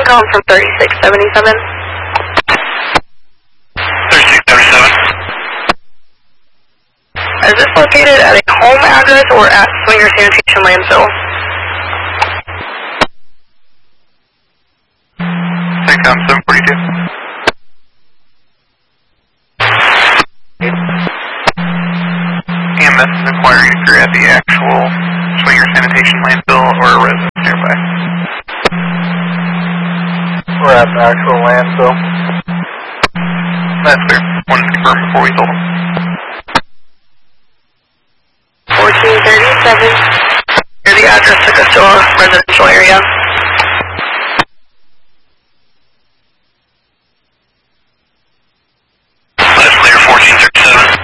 calling from 3677. 3677. Is this located at a home address or at Swinger Sanitation Landfill? 742. EMS is inquiring if you're at the actual Swinger Sanitation Landfill or a residence nearby. We're at the actual landfill. That's clear. Wanted to confirm before we told them. 1437. You're the address to Castilla residential area.